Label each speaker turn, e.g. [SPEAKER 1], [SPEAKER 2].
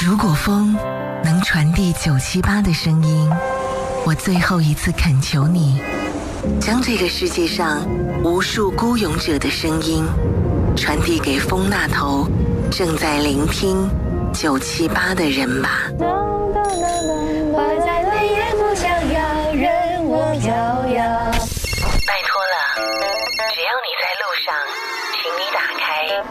[SPEAKER 1] 如果风能传递978的声音，我最后一次恳求你，将这个世界上无数孤勇者的声音传递给风那头正在聆听978的人吧。